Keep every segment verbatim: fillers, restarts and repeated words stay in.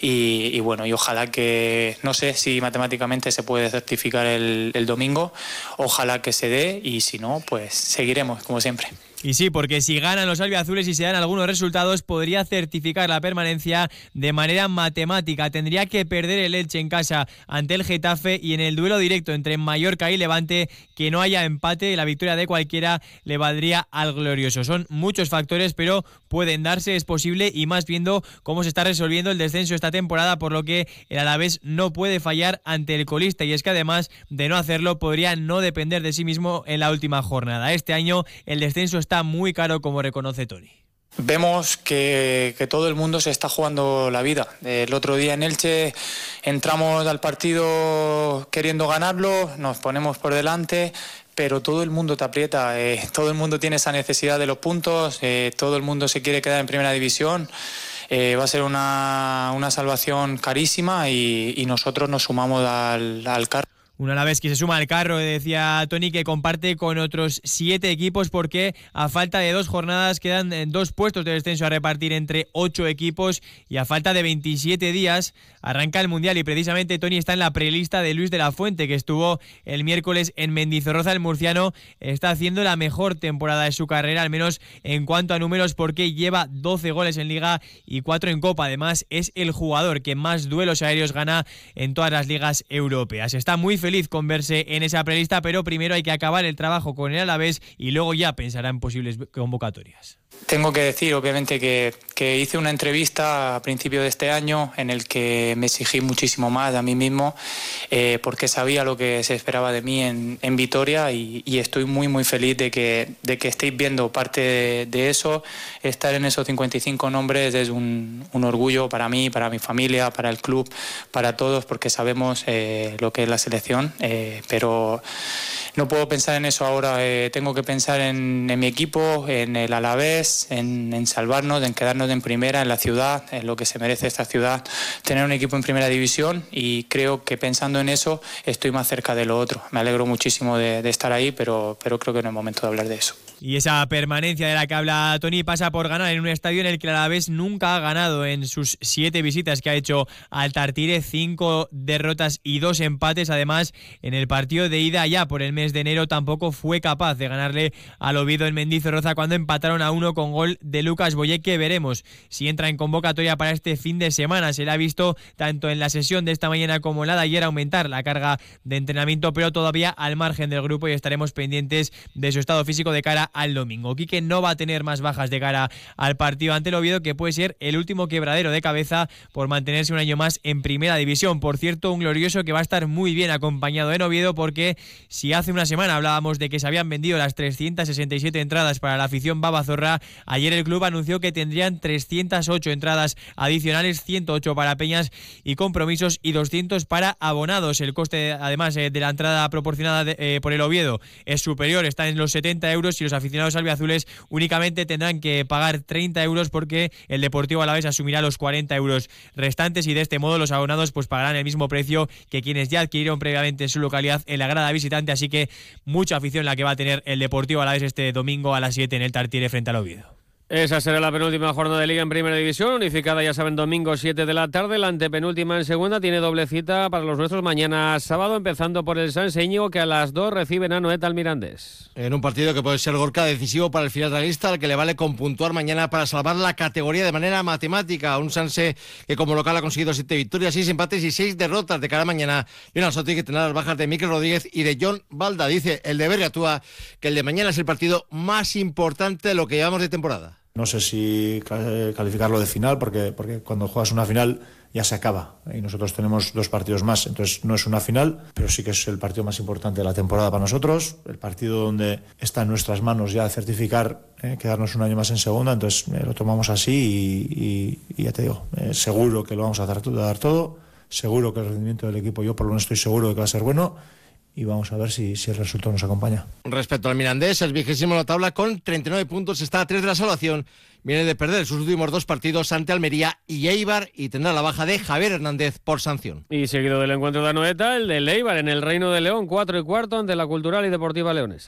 y, y bueno, y ojalá que, no sé si matemáticamente se puede certificar el, el domingo, ojalá que se dé y si no, pues seguiremos como siempre. Y sí, porque si ganan los albiazules y se dan algunos resultados, podría certificar la permanencia de manera matemática. Tendría que perder el Elche en casa ante el Getafe y en el duelo directo entre Mallorca y Levante, que no haya empate, la victoria de cualquiera le valdría al glorioso. Son muchos factores, pero pueden darse, es posible, y más viendo cómo se está resolviendo el descenso esta temporada, por lo que el Alavés no puede fallar ante el colista, y es que además de no hacerlo, podría no depender de sí mismo en la última jornada. Este año el descenso está Está muy caro, como reconoce Toni. Vemos que, que todo el mundo se está jugando la vida. El otro día en Elche entramos al partido queriendo ganarlo, nos ponemos por delante, pero todo el mundo te aprieta, eh, todo el mundo tiene esa necesidad de los puntos, eh, todo el mundo se quiere quedar en primera división. Eh, va a ser una, una salvación carísima y, y nosotros nos sumamos al, al carro. Un Alavés que se suma al carro, decía Toni, que comparte con otros siete equipos porque a falta de dos jornadas quedan dos puestos de descenso a repartir entre ocho equipos y a falta de veintisiete días arranca el Mundial y precisamente Toni está en la prelista de Luis de la Fuente, que estuvo el miércoles en Mendizorroza. El murciano está haciendo la mejor temporada de su carrera, al menos en cuanto a números, porque lleva doce goles en Liga y cuatro en Copa. Además, es el jugador que más duelos aéreos gana en todas las ligas europeas. Está muy feliz con verse en esa prelista, pero primero hay que acabar el trabajo con el Alavés y luego ya pensará en posibles convocatorias. Tengo que decir, obviamente, que, que hice una entrevista a principio de este año en el que me exigí muchísimo más a mí mismo eh, porque sabía lo que se esperaba de mí en, en Vitoria y, y estoy muy muy feliz de que, de que estéis viendo parte de, de eso. Estar en esos cincuenta y cinco nombres es un, un orgullo para mí, para mi familia, para el club, para todos, porque sabemos eh, lo que es la selección, eh, pero no puedo pensar en eso ahora. Eh, tengo que pensar en, en mi equipo, en el Alavés, en, en salvarnos, en quedarnos en primera, en la ciudad, en lo que se merece esta ciudad, tener un equipo en primera división, y creo que pensando en eso estoy más cerca de lo otro. Me alegro muchísimo de, de estar ahí, pero, pero creo que no es momento de hablar de eso. Y esa permanencia de la que habla Toni pasa por ganar en un estadio en el que el Alavés nunca ha ganado en sus siete visitas que ha hecho al Tartiere, cinco derrotas y dos empates. Además, en el partido de ida ya por el mes de enero tampoco fue capaz de ganarle al Oviedo en Mendizorroza cuando empataron a uno con gol de Lucas Boyé, que veremos si entra en convocatoria para este fin de semana. Se le ha visto tanto en la sesión de esta mañana como en la de ayer aumentar la carga de entrenamiento, pero todavía al margen del grupo, y estaremos pendientes de su estado físico de cara al domingo. Quique no va a tener más bajas de cara al partido ante el Oviedo, que puede ser el último quebradero de cabeza por mantenerse un año más en primera división. Por cierto, un glorioso que va a estar muy bien acompañado en Oviedo, porque si hace una semana hablábamos de que se habían vendido las trescientas sesenta y siete entradas para la afición babazorra, ayer el club anunció que tendrían trescientas ocho entradas adicionales, ciento ocho para peñas y compromisos y doscientos para abonados. El coste, además, de la entrada proporcionada de, eh, por el Oviedo es superior, está en los setenta euros, y los aficionados albiazules únicamente tendrán que pagar treinta euros porque el Deportivo Alavés asumirá los cuarenta euros restantes, y de este modo los abonados pues pagarán el mismo precio que quienes ya adquirieron previamente en su localidad en la grada visitante. Así que mucha afición la que va a tener el Deportivo Alavés este domingo a las siete en el Tartiere frente al Oviedo. Esa será la penúltima jornada de Liga en Primera División, unificada, ya saben, domingo siete de la tarde. La antepenúltima en Segunda tiene doble cita para los nuestros mañana sábado, empezando por el Sanse Íñigo, que a las dos reciben a Noeta al Mirandés. En un partido que puede ser, Gorka, decisivo para el final realista, al que le vale con puntuar mañana para salvar la categoría de manera matemática. Un Sanse que como local ha conseguido siete victorias, seis empates y seis derrotas de cara a mañana. Y una Soti que tendrá las bajas de Mikel Rodríguez y de John Balda. Dice el de Berriatúa que el de mañana es el partido más importante de lo que llevamos de temporada. No sé si calificarlo de final, porque, porque cuando juegas una final ya se acaba y nosotros tenemos dos partidos más, entonces no es una final, pero sí que es el partido más importante de la temporada para nosotros, el partido donde está en nuestras manos ya certificar, eh, quedarnos un año más en segunda, entonces eh, lo tomamos así y, y, y ya te digo, eh, seguro que lo vamos a dar, a dar todo, seguro que el rendimiento del equipo, yo por lo menos estoy seguro de que va a ser bueno, y vamos a ver si, si el resultado nos acompaña. Respecto al Mirandés, el vigésimo en la tabla con treinta y nueve puntos, está a tres de la salvación, viene de perder sus últimos dos partidos ante Almería y Eibar, y tendrá la baja de Javier Hernández por sanción. Y seguido del encuentro de Anoeta, el de Eibar en el Reino de León, cuatro y cuarto ante la Cultural y Deportiva Leonesa.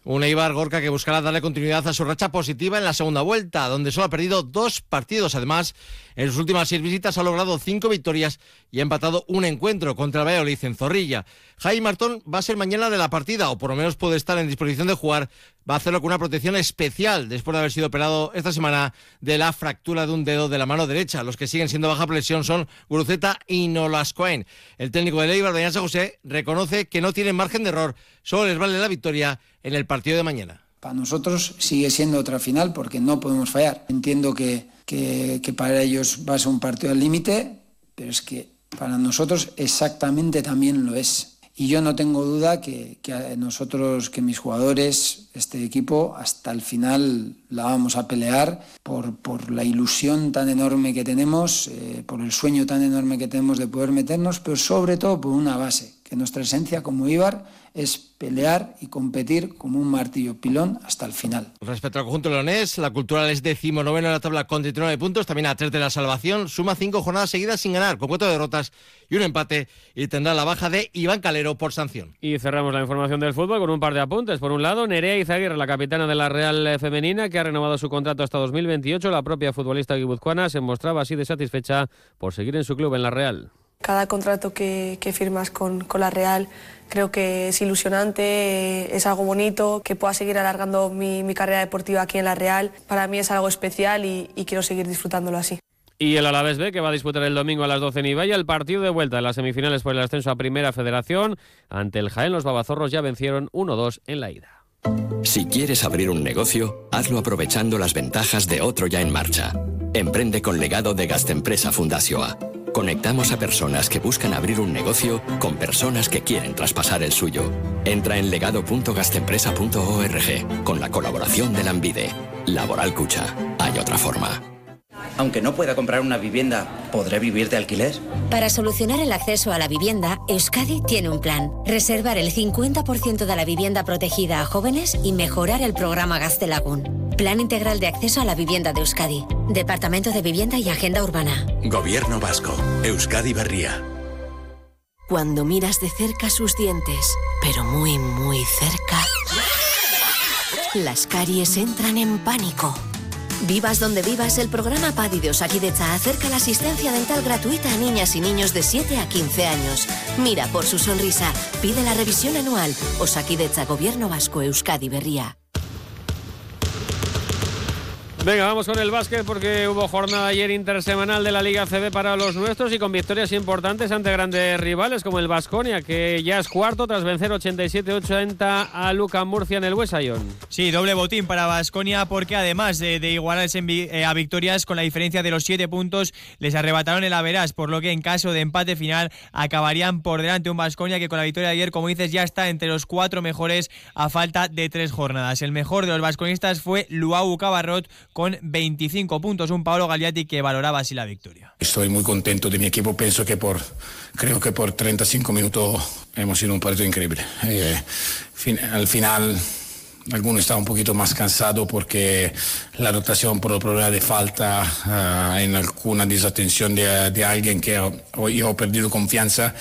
Un Eibar, Gorka, que buscará darle continuidad a su racha positiva en la segunda vuelta, donde solo ha perdido dos partidos. Además, en sus últimas seis visitas ha logrado cinco victorias y ha empatado un encuentro contra el Valladolid en Zorrilla. Jaime Martón va a ser mañana de la partida, o por lo menos puede estar en disposición de jugar. Va a hacerlo con una protección especial después de haber sido operado esta semana de la fractura de un dedo de la mano derecha. Los que siguen siendo baja por lesión son Guruceta y Nolascoen. El técnico del Eibar, Daniel San José, reconoce que no tienen margen de error. Solo les vale la victoria en el partido de mañana. Para nosotros sigue siendo otra final porque no podemos fallar. Entiendo que, que, que para ellos va a ser un partido al límite, pero es que para nosotros exactamente también lo es. Y yo no tengo duda que, que nosotros, que mis jugadores, este equipo, hasta el final la vamos a pelear por, por la ilusión tan enorme que tenemos, eh, por el sueño tan enorme que tenemos de poder meternos, pero sobre todo por una base, que nuestra esencia como Eibar es pelear y competir como un martillo pilón hasta el final. Respecto al conjunto leonés, la Cultural es decimonoveno en la tabla con treinta y nueve puntos, también a tres de la salvación, suma cinco jornadas seguidas sin ganar, con cuatro derrotas y un empate, y tendrá la baja de Iván Calero por sanción. Y cerramos la información del fútbol con un par de apuntes. Por un lado, Nerea Izaguirre, la capitana de la Real Femenina, que ha renovado su contrato hasta dos mil veintiocho. La propia futbolista guipuzcoana se mostraba así de satisfecha por seguir en su club en la Real. Cada contrato que, que firmas con, con la Real creo que es ilusionante, es algo bonito, que pueda seguir alargando mi, mi carrera deportiva aquí en la Real. Para mí es algo especial y, y quiero seguir disfrutándolo así. Y el Alavés B, que va a disputar el domingo a las doce en Ibaya el partido de vuelta en las semifinales por el ascenso a Primera Federación. Ante el Jaén, los babazorros ya vencieron uno dos en la ida. Si quieres abrir un negocio, hazlo aprovechando las ventajas de otro ya en marcha. Emprende con legado de Gastempresa Fundazioa. Conectamos a personas que buscan abrir un negocio con personas que quieren traspasar el suyo. Entra en legado punto gastempresa punto org con la colaboración de Lanbide. Laboral Cucha. Hay otra forma. Aunque no pueda comprar una vivienda, ¿podré vivir de alquiler? Para solucionar el acceso a la vivienda, Euskadi tiene un plan. Reservar el cincuenta por ciento de la vivienda protegida a jóvenes y mejorar el programa Gaztelagun. Plan integral de acceso a la vivienda de Euskadi. Departamento de Vivienda y Agenda Urbana. Gobierno Vasco. Euskadi Berria. Cuando miras de cerca sus dientes, pero muy, muy cerca, las caries entran en pánico. Vivas donde vivas, el programa PADI de Osakidetza acerca la asistencia dental gratuita a niñas y niños de siete a quince años. Mira por su sonrisa, pide la revisión anual. Osakidetza, Gobierno Vasco, Euskadi Berria. Venga, vamos con el básquet porque hubo jornada ayer intersemanal de la Liga C B para los nuestros y con victorias importantes ante grandes rivales como el Baskonia, que ya es cuarto tras vencer ochenta y siete ochenta a Luka Murcia en el Wesayón. Sí, doble botín para Baskonia porque además de, de igualarse en, eh, a victorias con la diferencia de los siete puntos, les arrebataron el averás, por lo que en caso de empate final acabarían por delante un Baskonia que con la victoria de ayer, como dices, ya está entre los cuatro mejores a falta de tres jornadas. El mejor de los baskonistas fue Luau Cabarrot con veinticinco puntos, un Paolo Gagliati que valoraba así la victoria. Estoy muy contento de mi equipo, pienso que por, creo que por treinta y cinco minutos hemos sido un partido increíble. Eh, fin, al final, algunos estaban un poquito más cansados porque la rotación por el problema de falta, uh, en alguna desatención de, de alguien que yo, yo he perdido confianza.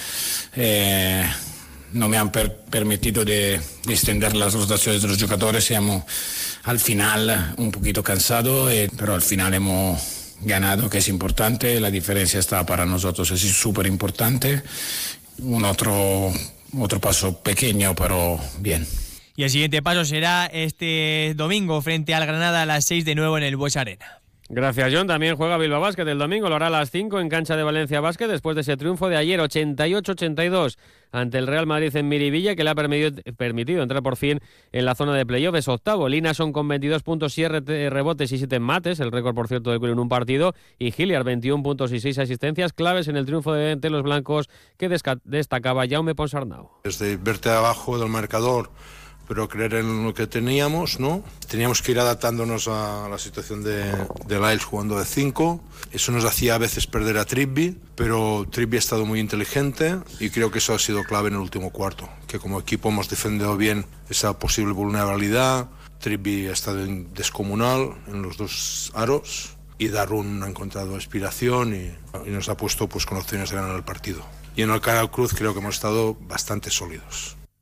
Eh, no me han per- permitido de, de extender las rotaciones de los jugadores. Hemos al final un poquito cansado, eh, pero al final hemos ganado, que es importante. La diferencia está para nosotros, es súper importante. Un otro, otro paso pequeño, pero bien. Y el siguiente paso será este domingo frente al Granada a las seis de nuevo en el Bues Arena. Gracias, John. También juega Bilbao Basket el domingo, lo hará a las cinco en cancha de Valencia Basket después de ese triunfo de ayer ochenta y ocho ochenta y dos ante el Real Madrid en Miribilla, que le ha permitido, permitido entrar por fin en la zona de playoff. Es octavo. Linason con veintidós puntos, siete rebotes y siete mates, el récord por cierto del club en un partido, y Hilliard veintiún puntos y seis asistencias claves en el triunfo de ante los blancos que desca- destacaba Jaume Ponsarnau. Desde verte abajo del marcador, pero creer en lo que teníamos, ¿no? Teníamos que ir adaptándonos a la situación de, de Lyles jugando de cinco. Eso nos hacía a veces perder a Trippi, pero Trippi ha estado muy inteligente y creo que eso ha sido clave en el último cuarto, que como equipo hemos defendido bien esa posible vulnerabilidad. Trippi ha estado en descomunal en los dos aros y Darun ha encontrado inspiración y, y nos ha puesto pues, con opciones de ganar el partido. Y en el Canal Cruz creo que hemos estado bastante sólidos.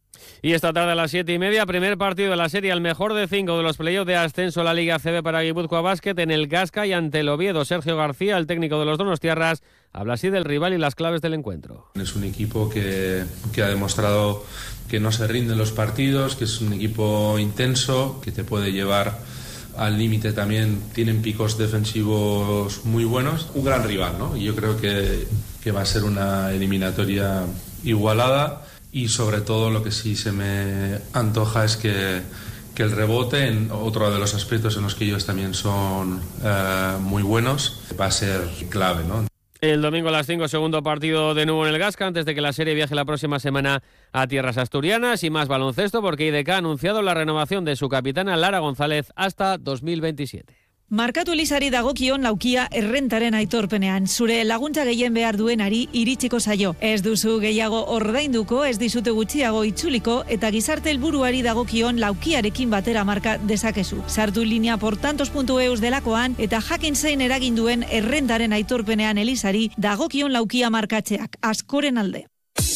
Y esta tarde a las siete y media, primer partido de la serie, el mejor de cinco de los playoffs de ascenso a la Liga A C B para Guipúzcoa Basket en el Gasca y ante el Oviedo. Sergio García, el técnico de los donostiarras, habla así del rival y las claves del encuentro. Es un equipo que, que ha demostrado que no se rinde en los partidos, que es un equipo intenso, que te puede llevar al límite también. Tienen picos defensivos muy buenos. Un gran rival, ¿no? Y yo creo que, que va a ser una eliminatoria igualada. Y sobre todo lo que sí se me antoja es que, que el rebote, en otro de los aspectos en los que ellos también son eh, muy buenos, va a ser clave, ¿no? El domingo a las cinco, segundo partido de nuevo en el Gasca, antes de que la serie viaje la próxima semana a tierras asturianas. Y más baloncesto, porque I D K ha anunciado la renovación de su capitana Lara González hasta dos mil veintisiete. Markatu Elizari dagokion laukia errentaren aitorpenean. Zure laguntza gehien behar duenari iritsiko zaio. Ez duzu gehiago ordainduko, ez dizute gutxiago itzuliko, eta gizarte helburuari dagokion laukiarekin batera marka dezakezu. Sartu linea portantos puntu eus delakoan, eta jakin zein eragin duen errentaren aitorpenean Elizari dagokion laukia markatzeak. Askoren alde.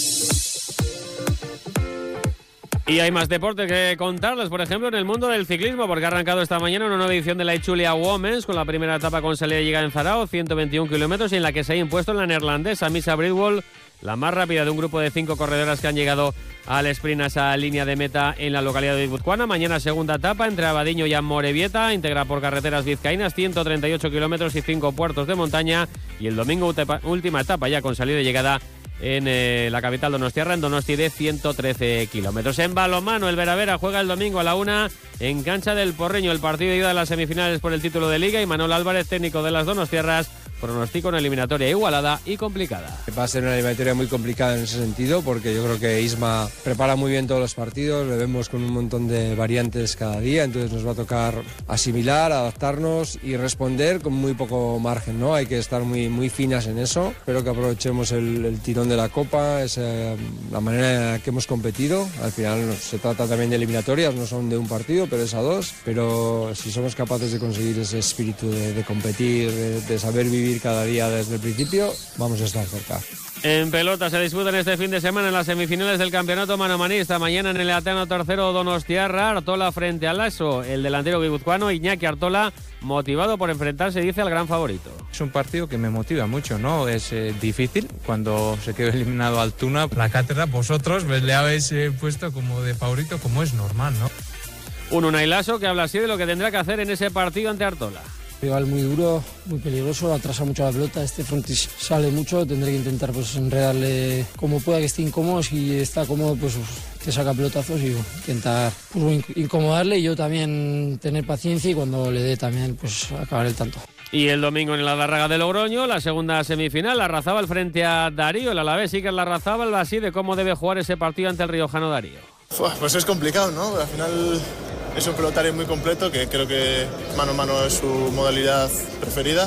Y hay más deporte que contarles, por ejemplo, en el mundo del ciclismo, porque ha arrancado esta mañana una nueva edición de la Itzulia Women's, con la primera etapa con salida y llegada en Zarao, ciento veintiún kilómetros, y en la que se ha impuesto la neerlandesa Misa Bridwell, la más rápida de un grupo de cinco corredoras que han llegado al sprint a esa línea de meta en la localidad de Guipúzcoa. Mañana segunda etapa entre Abadiño y Amorebieta, integrada por carreteras vizcaínas, ciento treinta y ocho kilómetros y cinco puertos de montaña, y el domingo última etapa ya con salida y llegada en eh, la capital donostiarra, en Donosti, de ciento trece kilómetros. En balonmano, el Veravera juega el domingo a la una en cancha del Porreño, el partido de ida a las semifinales por el título de Liga, y Manuel Álvarez, técnico de las donostiarras, pronostica una eliminatoria igualada y complicada. Va a ser una eliminatoria muy complicada en ese sentido, porque yo creo que Isma prepara muy bien todos los partidos, le vemos con un montón de variantes cada día, entonces nos va a tocar asimilar, adaptarnos y responder con muy poco margen, ¿no? Hay que estar muy, muy finas en eso. Espero que aprovechemos el, el tirón de la Copa, es eh, la manera en la que hemos competido. Al final se trata también de eliminatorias, no son de un partido, pero es a dos. Pero si somos capaces de conseguir ese espíritu de, de competir, de, de saber vivir cada día desde el principio, vamos a estar cerca. En pelota se disputan este fin de semana en las semifinales del campeonato manomanista. Mañana en el Ateano tercero donostiarra, Artola frente al Lasso. El delantero guipuzcoano Iñaki Artola, motivado por enfrentarse, dice, al gran favorito. Es un partido que me motiva mucho, ¿no? Es eh, difícil cuando se quedó eliminado Altuna. La cátedra, vosotros le habéis eh, puesto como de favorito, como es normal, ¿no? Un Unai Lasso que habla así de lo que tendrá que hacer en ese partido ante Artola. Rival muy duro, muy peligroso, atrasa mucho la pelota, este frontis sale mucho, tendré que intentar pues enredarle como pueda, que esté incómodo, si está cómodo pues te saca pelotazos y bueno, intentar pues, incomodarle, y yo también tener paciencia, y cuando le dé también pues acabar el tanto. Y el domingo en la Larraga de Logroño, la segunda semifinal, Larrazábal frente a Darío. El Alavés sí que es Larrazábal, así de cómo debe jugar ese partido ante el riojano Darío. Pues es complicado, ¿no? Al final es un pelotario muy completo, que creo que mano a mano es su modalidad preferida.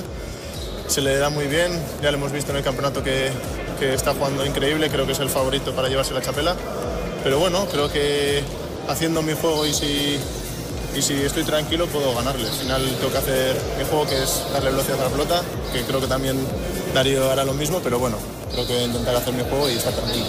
Se le da muy bien, ya lo hemos visto en el campeonato que, que está jugando increíble, creo que es el favorito para llevarse la chapela. Pero bueno, creo que haciendo mi juego y si, y si estoy tranquilo puedo ganarle. Al final tengo que hacer mi juego, que es darle velocidad a la pelota, que creo que también Darío hará lo mismo, pero bueno, creo que intentar hacer mi juego y estar tranquilo.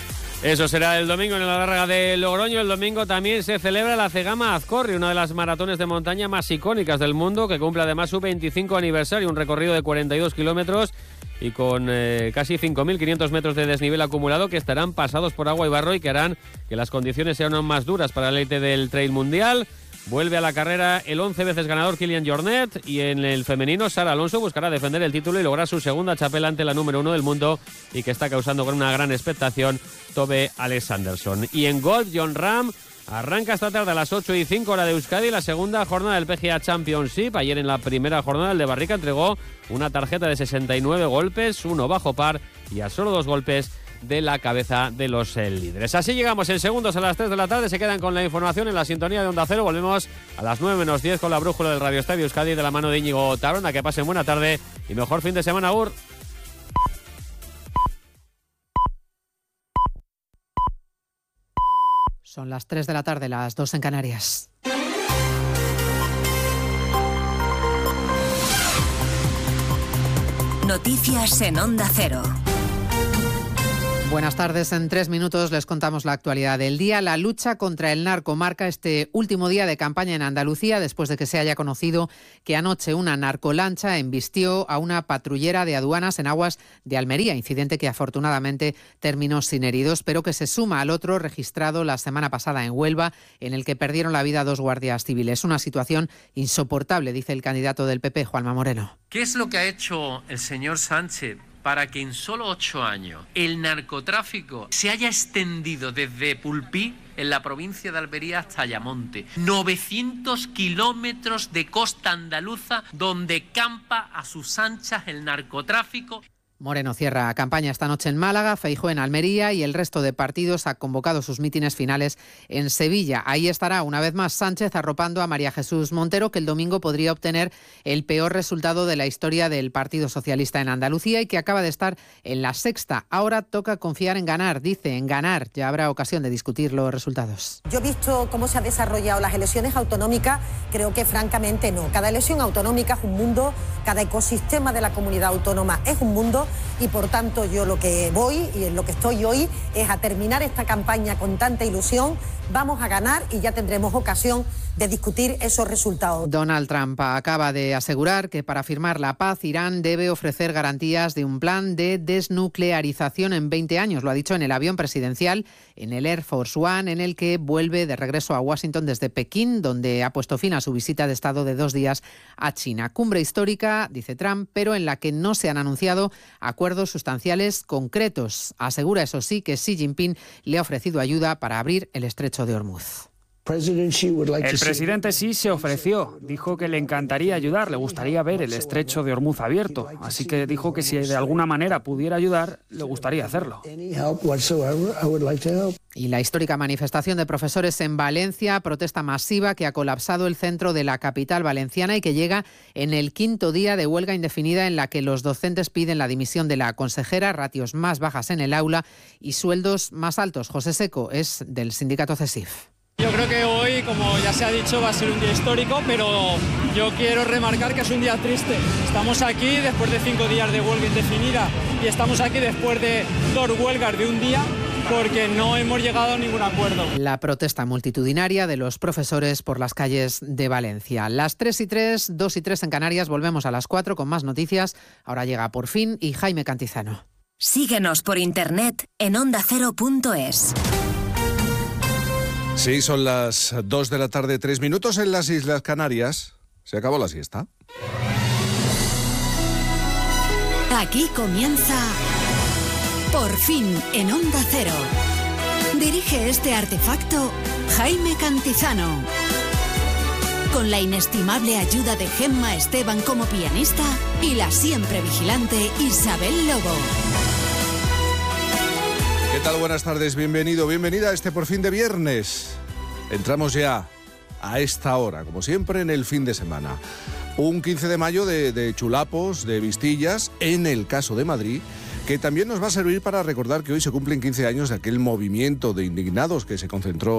Eso será el domingo en la Larraga de Logroño. El domingo también se celebra la Cegama Azcorri, una de las maratones de montaña más icónicas del mundo, que cumple además su veinticinco aniversario, un recorrido de cuarenta y dos kilómetros y con eh, casi cinco mil quinientos metros de desnivel acumulado, que estarán pasados por agua y barro y que harán que las condiciones sean aún más duras para la élite del trail mundial. Vuelve a la carrera el once veces ganador Kilian Jornet, y en el femenino Sara Alonso buscará defender el título y lograr su segunda chapela ante la número uno del mundo y que está causando con una gran expectación Tove Alexanderson. Y en golf, John Ram arranca esta tarde a las ocho y cinco hora de Euskadi la segunda jornada del P G A Championship. Ayer en la primera jornada el de Barrica entregó una tarjeta de sesenta y nueve golpes, uno bajo par y a solo dos golpes de la cabeza de los eh, líderes. Así llegamos en segundos a las tres de la tarde. Se quedan con la información en la sintonía de Onda Cero. Volvemos a las nueve menos diez con la brújula del Radio Estadio Euskadi de la mano de Íñigo Tabrona. Que pasen buena tarde y mejor fin de semana, Ur. Son las tres de la tarde, las dos en Canarias. Noticias en Onda Cero. Buenas tardes. En tres minutos les contamos la actualidad del día. La lucha contra el narco marca este último día de campaña en Andalucía después de que se haya conocido que anoche una narcolancha embistió a una patrullera de aduanas en aguas de Almería, incidente que afortunadamente terminó sin heridos, pero que se suma al otro registrado la semana pasada en Huelva, en el que perdieron la vida dos guardias civiles. Una situación insoportable, dice el candidato del P P, Juanma Moreno. ¿Qué es lo que ha hecho el señor Sánchez para que en solo ocho años el narcotráfico se haya extendido desde Pulpí, en la provincia de Almería, hasta Ayamonte? novecientos kilómetros de costa andaluza donde campa a sus anchas el narcotráfico. Moreno cierra campaña esta noche en Málaga, Feijóo en Almería y el resto de partidos ha convocado sus mítines finales en Sevilla. Ahí estará una vez más Sánchez arropando a María Jesús Montero, que el domingo podría obtener el peor resultado de la historia del Partido Socialista en Andalucía y que acaba de estar en la sexta. Ahora toca confiar en ganar, dice, en ganar. Ya habrá ocasión de discutir los resultados. Yo he visto cómo se han desarrollado las elecciones autonómicas, creo que francamente no. Cada elección autonómica es un mundo, cada ecosistema de la comunidad autónoma es un mundo. Y por tanto yo lo que voy y en lo que estoy hoy es a terminar esta campaña con tanta ilusión. Vamos a ganar y ya tendremos ocasión de discutir esos resultados. Donald Trump acaba de asegurar que para firmar la paz Irán debe ofrecer garantías de un plan de desnuclearización en veinte años. Lo ha dicho en el avión presidencial, en el Air Force One, en el que vuelve de regreso a Washington desde Pekín, donde ha puesto fin a su visita de Estado de dos días a China. Cumbre histórica, dice Trump, pero en la que no se han anunciado acuerdos sustanciales concretos. Asegura, eso sí, que Xi Jinping le ha ofrecido ayuda para abrir el estrecho de Hormuz. El presidente sí se ofreció, dijo que le encantaría ayudar, le gustaría ver el estrecho de Hormuz abierto, así que dijo que si de alguna manera pudiera ayudar, le gustaría hacerlo. Y la histórica manifestación de profesores en Valencia, protesta masiva que ha colapsado el centro de la capital valenciana y que llega en el quinto día de huelga indefinida en la que los docentes piden la dimisión de la consejera, ratios más bajas en el aula y sueldos más altos. José Seco es del sindicato CESIF. Yo creo que hoy, como ya se ha dicho, va a ser un día histórico, pero yo quiero remarcar que es un día triste. Estamos aquí después de cinco días de huelga indefinida y estamos aquí después de dos huelgas de un día porque no hemos llegado a ningún acuerdo. La protesta multitudinaria de los profesores por las calles de Valencia. Las tres y tres, dos y tres en Canarias, volvemos a las cuatro con más noticias. Ahora llega Por Fin y Jaime Cantizano. Síguenos por internet en onda cero punto es. Sí, son las dos de la tarde, tres minutos en las Islas Canarias. Se acabó la siesta. Aquí comienza Por Fin en Onda Cero. Dirige este artefacto Jaime Cantizano. Con la inestimable ayuda de Gemma Esteban como pianista y la siempre vigilante Isabel Lobo. ¿Qué tal? Buenas tardes, bienvenido, bienvenida a este Por Fin de viernes. Entramos ya a esta hora, como siempre, en el fin de semana. Un quince de mayo de, de chulapos, de vistillas, en el caso de Madrid, que también nos va a servir para recordar que hoy se cumplen quince años de aquel movimiento de indignados que se concentró